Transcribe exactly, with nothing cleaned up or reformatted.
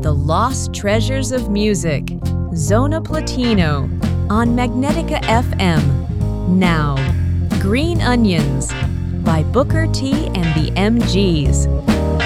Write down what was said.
The Lost Treasures of Music, Zona Platino, on Magnetica F M. Now, Green Onions by Booker T and the M Gs.